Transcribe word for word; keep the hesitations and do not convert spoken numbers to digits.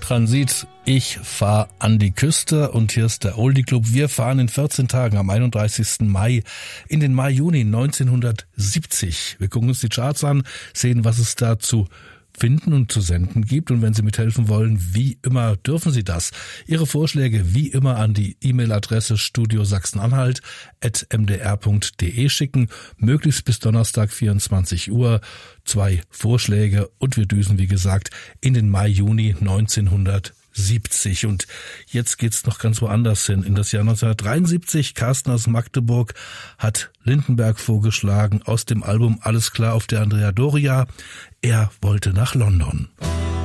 Transit. Ich fahre an die Küste und hier ist der Oldie Club. Wir fahren in vierzehn Tagen am einunddreißigsten Mai in den Mai-Juni neunzehnhundertsiebzig. Wir gucken uns die Charts an, sehen, was es da zu finden und zu senden gibt. Und wenn Sie mithelfen wollen, wie immer, dürfen Sie das. Ihre Vorschläge wie immer an die E-Mail-Adresse studiosachsenanhalt at m d r punkt d e schicken. Möglichst bis Donnerstag vierundzwanzig Uhr. Zwei Vorschläge und wir düsen, wie gesagt, in den Mai-Juni neunzehnhundertsiebzig. Und jetzt geht's noch ganz woanders hin. In das Jahr neunzehnhundertdreiundsiebzig. Carsten aus Magdeburg hat Lindenberg vorgeschlagen aus dem Album Alles klar auf der Andrea Doria. Er wollte nach London.